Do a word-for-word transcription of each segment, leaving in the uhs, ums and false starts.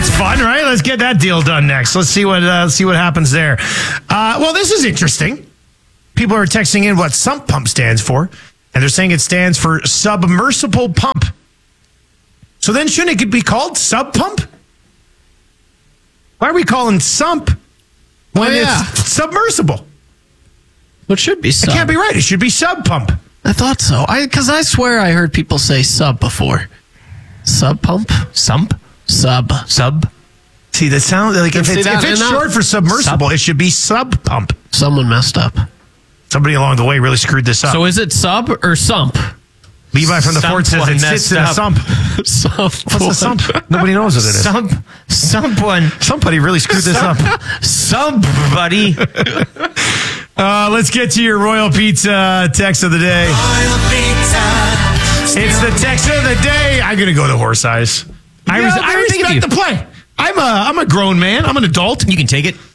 that's fun, right? Let's get that deal done next. Let's see what uh, see what happens there. Uh, well, this is interesting. People are texting in what sump pump stands for, and they're saying it stands for submersible pump. So then shouldn't it be called sub pump? Why are we calling sump when oh, yeah. it's submersible? Well, it should be sub. It can't be right. It should be sub pump. I thought so. I Because I swear I heard people say sub before. Sub pump? Sump? Sub. Sub? See, that sounds like if See it's, that if it's enough? short for submersible, Sub. it should be sub pump. Someone messed up. Somebody along the way really screwed this up. So is it sub or sump? Levi from the Sump fort says one it sits messed in a up. sump. Sump. What's a sump? Nobody knows what it is. Sump? Sump one. Somebody really screwed this up. Sump, buddy. Uh, let's get to your Royal Pizza text of the day. Royal Pizza. It's the text of the day. I'm going to go to horse eyes. I, Yeah, res- very I big of respect you. the play. I'm a, I'm a grown man. I'm an adult. You can take it.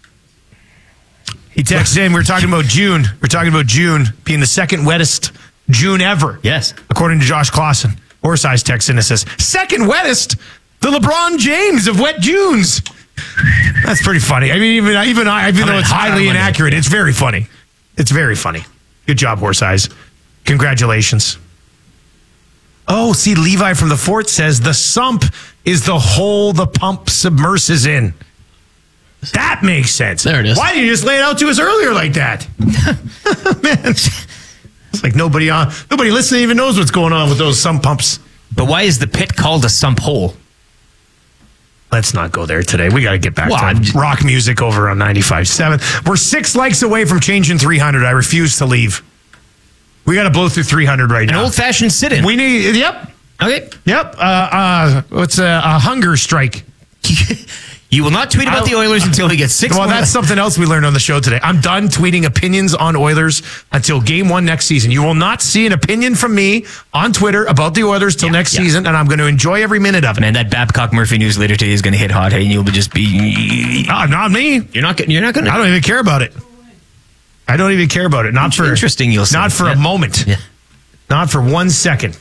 He texted in, we we're talking about June. We're talking about June being the second wettest June ever. Yes. According to Josh Clausen. Horse eyes texts in and says, second wettest, the LeBron James of wet Junes. That's pretty funny. I mean, even, even I, even I'm though gonna it's hot on highly Monday. inaccurate, it's very funny. It's very funny. Good job, horse eyes. Congratulations. Oh, see, Levi from the fort says the sump is the hole the pump submerses in. That makes sense. There it is. Why didn't you just lay it out to us earlier like that? Man, it's like nobody on, nobody listening even knows what's going on with those sump pumps. But why is the pit called a sump hole? Let's not go there today. We got to get back Well, to I'm just- rock music over on ninety-five point seven. We're six likes away from changing three hundred. I refuse to leave. We got to blow through three hundred right An now. old-fashioned sit-in. We need, yep, Okay. yep. Uh, uh, what's a, a hunger strike? You will not tweet about the Oilers until we get six Well, more that's li- something else we learned on the show today. I'm done tweeting opinions on Oilers until game one next season. You will not see an opinion from me on Twitter about the Oilers till Yeah, next yeah. season, and I'm going to enjoy every minute of it. Man, that Babcock Murphy news later today is going to hit hot, hey, and you'll just be. Ah, not me. You're not. You're not going I to. don't even care about it. I don't even care about it. Not for Interesting, you'll say. Not for Yeah. a moment. Yeah. Not for one second.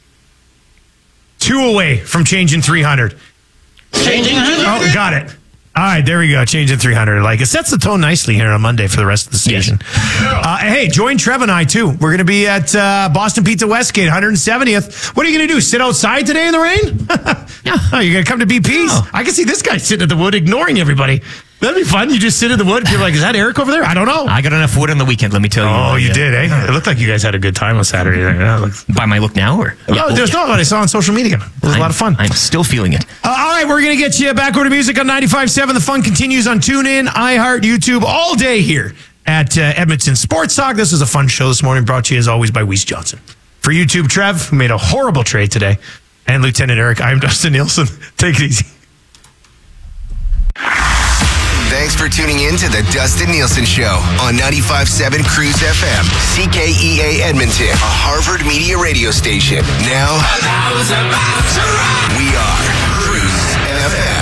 Two away from changing three hundred. Changing Oh, got it. All right, there we go. Changing three hundred. Like, it sets the tone nicely here on Monday for the rest of the station. Uh, hey, join Trev and I, too. We're going to be at uh, Boston Pizza Westgate, one hundred seventieth. What are you going to do? Sit outside today in the rain? Yeah. Oh, you're going to come to B P's? No. I can see this guy sitting at the wood ignoring everybody. That'd be fun. You just sit in the wood. People are like, is that Eric over there? I don't know. I got enough wood on the weekend, let me tell you. Oh, you Yeah. did, eh? It looked like you guys had a good time on Saturday. Yeah, it looks- By my look now, or? Oh, there's not what I saw on social media. It was a I'm- lot of fun. I'm still feeling it. Uh, all right, we're going to get you back over to music on ninety-five point seven. The fun continues on TuneIn, iHeart, YouTube, all day here at uh, Edmonton Sports Talk. This is a fun show this morning, brought to you as always by Weiss Johnson. For YouTube, Trev, who made a horrible trade today, and Lieutenant Eric, I'm Dustin Nielsen. Take it easy. Thanks for tuning in to the Dustin Nielsen Show on ninety-five point seven Cruise F M, C K E A Edmonton, a Harvard Media radio station. Now, we are Cruise F M.